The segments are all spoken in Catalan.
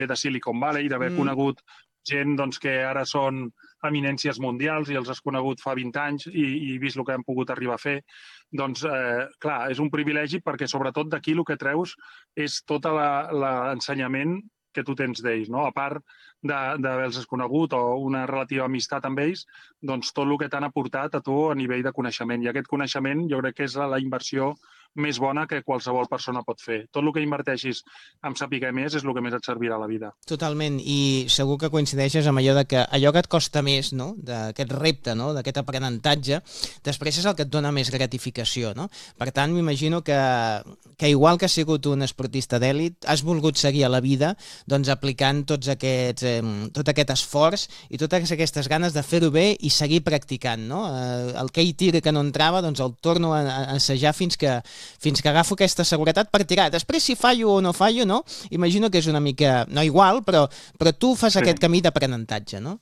de Silicon Valley, d'haver conegut gent que ara són eminències mundials i els has conegut fa 20 anys i vist el que han pogut arribar a fer. Doncs, clar, és un privilegi perquè sobretot d'aquí el que treus és tot l'ensenyament que tu tens d'ells, no? A part d'haver-los conegut o una relativa amistat amb ells, doncs tot el que t'han aportat a tu a nivell de coneixement. I aquest coneixement jo crec que és la inversió més bona que qualsevol persona pot fer. Tot el que inverteixis en saber més és el que més et servirà a la vida. Totalment, i segur que coincideixes amb allò de que allò que et costa més, no?, d'aquest repte, no?, d'aquest aprenentatge, després és el que et dona més gratificació, no? Per tant, m'imagino que igual que has sigut un esportista d'èlit, has volgut seguir a la vida doncs aplicant tot aquest esforç i totes aquestes ganes de fer-ho bé i seguir practicant, no? El que hi tira que no entrava, doncs el torno a assajar fins que agafo aquesta seguretat per tirar. Després, si fallo o no fallo, no? Imagino que és una mica, no igual, però tu fas aquest camí d'aprenentatge, no?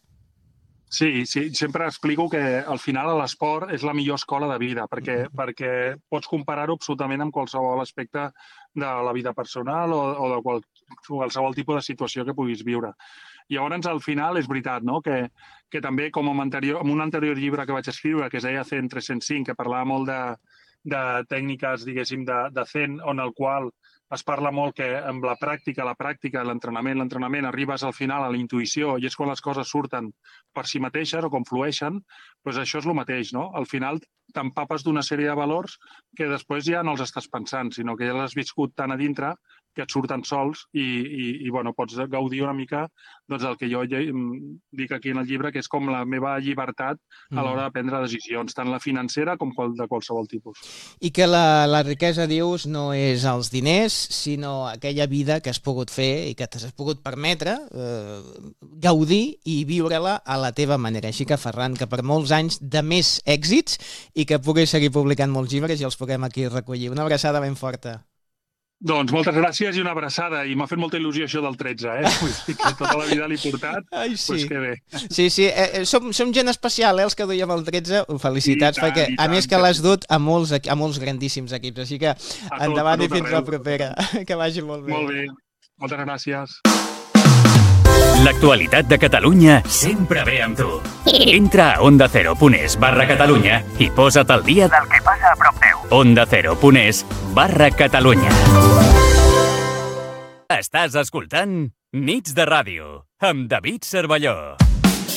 Sí, sempre explico que al final l'esport és la millor escola de vida, perquè pots comparar-ho absolutament amb qualsevol aspecte de la vida personal o de qualsevol tipus de situació que puguis viure. Llavors, al final, és veritat, no?, que també, com en un anterior llibre que vaig escriure, que es deia Zen 305, que parlava molt de tècniques, diguéssim, de Zen, on el qual es parla molt que amb la pràctica, l'entrenament, arribes al final a la intuïció i és quan les coses surten per si mateixes o com flueixen, doncs això és el mateix, no? Al final t'empapes d'una sèrie de valors que després ja no els estàs pensant, sinó que ja l'has viscut tan a dintre que et surten sols i pots gaudir una mica del que jo dic aquí en el llibre, que és com la meva llibertat a l'hora de prendre decisions, tant la financera com de qualsevol tipus. I que la riquesa, dius, no és els diners, sinó aquella vida que has pogut fer i que t'has pogut permetre gaudir i viure-la a la teva manera. Així que, Ferran, que per molts anys de més èxits i que puguis seguir publicant molts llibres i els puguem aquí recollir. Una abraçada ben forta. Doncs moltes gràcies i una abraçada. I m'ha fet molta il·lusió això del 13, que tota la vida l'he portat. Ai, sí. Doncs que bé. Sí, som gent especial, els que duiem el 13. Felicitats, perquè a més que l'has dut a molts grandíssims equips. Així que endavant i fins la propera. Que vagi molt bé. Molt bé. Moltes gràcies. L'actualitat de Catalunya sempre ve amb tu. Entra a ondacero.es/Catalunya i posa't al dia del que passa a prop teu. ondacero.es/Catalunya. Estàs escoltant Nits de Ràdio amb David Cervelló.